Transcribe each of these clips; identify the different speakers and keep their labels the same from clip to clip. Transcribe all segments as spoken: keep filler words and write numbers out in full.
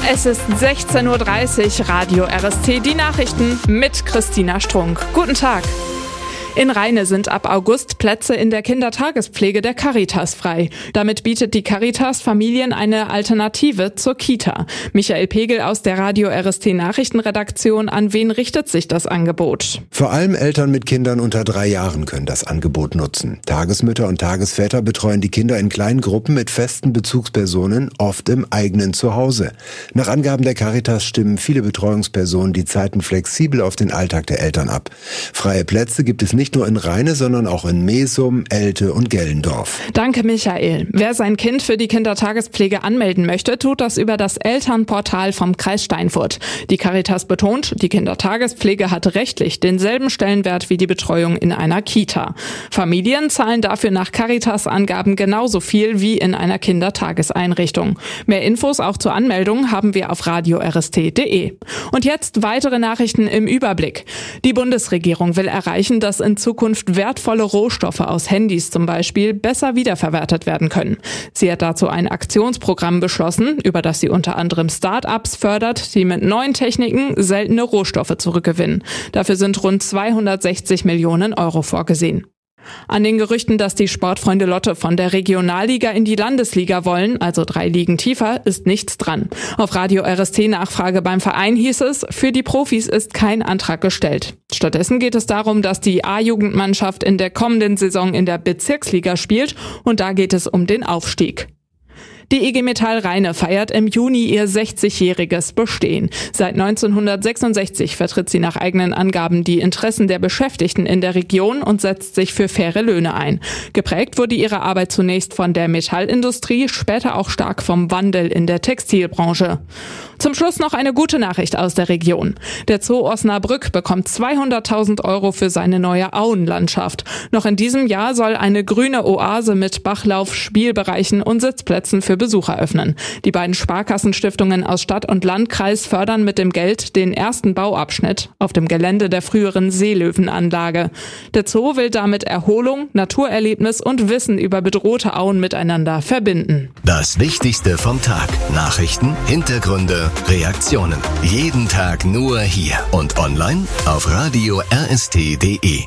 Speaker 1: Es ist sechzehn Uhr dreißig, Radio R S T, die Nachrichten mit Christina Strunk. Guten Tag. In Rheine sind ab August Plätze in der Kindertagespflege der Caritas frei. Damit bietet die Caritas Familien eine Alternative zur Kita. Michael Pegel aus der Radio R S T Nachrichtenredaktion. An wen richtet sich das Angebot?
Speaker 2: Vor allem Eltern mit Kindern unter drei Jahren können das Angebot nutzen. Tagesmütter und Tagesväter betreuen die Kinder in kleinen Gruppen mit festen Bezugspersonen, oft im eigenen Zuhause. Nach Angaben der Caritas stimmen viele Betreuungspersonen die Zeiten flexibel auf den Alltag der Eltern ab. Freie Plätze gibt es nicht Nicht nur in Rheine, sondern auch in Mesum, Elte und Gellendorf.
Speaker 1: Danke, Michael. Wer sein Kind für die Kindertagespflege anmelden möchte, tut das über das Elternportal vom Kreis Steinfurt. Die Caritas betont, die Kindertagespflege hat rechtlich denselben Stellenwert wie die Betreuung in einer Kita. Familien zahlen dafür nach Caritas-Angaben genauso viel wie in einer Kindertageseinrichtung. Mehr Infos auch zur Anmeldung haben wir auf radio r s t punkt d e. Und jetzt weitere Nachrichten im Überblick. Die Bundesregierung will erreichen, dass in Zukunft wertvolle Rohstoffe aus Handys zum Beispiel besser wiederverwertet werden können. Sie hat dazu ein Aktionsprogramm beschlossen, über das sie unter anderem Start-ups fördert, die mit neuen Techniken seltene Rohstoffe zurückgewinnen. Dafür sind rund zweihundertsechzig Millionen Euro vorgesehen. An den Gerüchten, dass die Sportfreunde Lotte von der Regionalliga in die Landesliga wollen, also drei Ligen tiefer, ist nichts dran. Auf Radio R S T Nachfrage beim Verein hieß es, für die Profis ist kein Antrag gestellt. Stattdessen geht es darum, dass die A-Jugendmannschaft in der kommenden Saison in der Bezirksliga spielt und da geht es um den Aufstieg. Die I G Metall Rheine feiert im Juni ihr sechzigjähriges Bestehen. Seit neunzehnhundertsechsundsechzig vertritt sie nach eigenen Angaben die Interessen der Beschäftigten in der Region und setzt sich für faire Löhne ein. Geprägt wurde ihre Arbeit zunächst von der Metallindustrie, später auch stark vom Wandel in der Textilbranche. Zum Schluss noch eine gute Nachricht aus der Region. Der Zoo Osnabrück bekommt zweihunderttausend Euro für seine neue Auenlandschaft. Noch in diesem Jahr soll eine grüne Oase mit Bachlauf, Spielbereichen und Sitzplätzen für Besucher öffnen. Die beiden Sparkassenstiftungen aus Stadt und Landkreis fördern mit dem Geld den ersten Bauabschnitt auf dem Gelände der früheren Seelöwenanlage. Der Zoo will damit Erholung, Naturerlebnis und Wissen über bedrohte Auen miteinander verbinden.
Speaker 3: Das Wichtigste vom Tag. Nachrichten, Hintergründe, Reaktionen. Jeden Tag nur hier und online auf radio r s t punkt d e.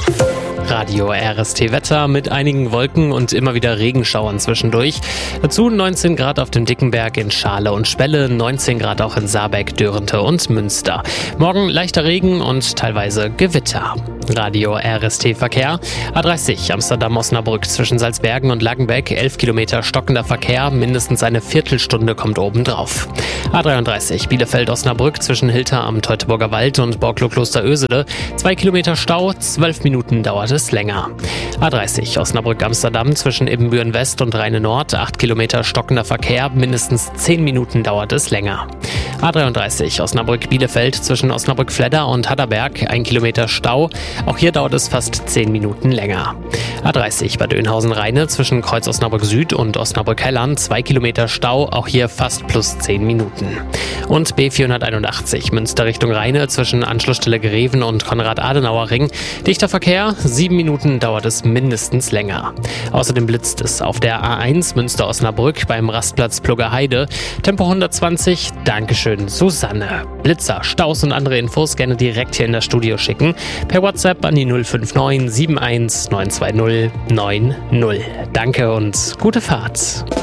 Speaker 4: Radio R S T Wetter mit einigen Wolken und immer wieder Regenschauern zwischendurch. Dazu neunzehn Grad auf dem Dickenberg in Schale und Spelle, neunzehn Grad auch in Saarbeck, Dörente und Münster. Morgen leichter Regen und teilweise Gewitter. Radio R S T Verkehr. A dreißig Amsterdam-Osnabrück zwischen Salzbergen und Langenbeck, elf Kilometer stockender Verkehr, mindestens eine Viertelstunde kommt obendrauf. A dreiunddreißig Bielefeld-Osnabrück zwischen Hilter am Teutoburger Wald und Borklo-Kloster-Ösede, zwei Kilometer Stau, zwölf Minuten dauert es länger. A dreißig Osnabrück-Amsterdam zwischen Ibbenbüren-West und Rheine-Nord, acht Kilometer stockender Verkehr, mindestens zehn Minuten dauert es länger. A dreiunddreißig Osnabrück-Bielefeld zwischen Osnabrück-Fledder und Hadderberg, ein Kilometer Stau, auch hier dauert es fast zehn Minuten länger. A dreißig Bad Oeynhausen-Rheine zwischen Kreuz Osnabrück Süd und Osnabrück-Hellern, zwei Kilometer Stau, auch hier fast plus zehn Minuten. Und B vierhunderteinundachtzig Münster Richtung Rheine zwischen Anschlussstelle Greven und Konrad-Adenauer-Ring, dichter Verkehr, sieben Minuten dauert es mindestens länger. Außerdem blitzt es auf der A eins Münster-Osnabrück beim Rastplatz Pluggerheide, Tempo hundertzwanzig, Dankeschön Susanne. Blitzer, Staus und andere Infos gerne direkt hier in das Studio schicken, per WhatsApp an die null fünf neun sieben eins neun zwei null neun null. Danke und gute Fahrt.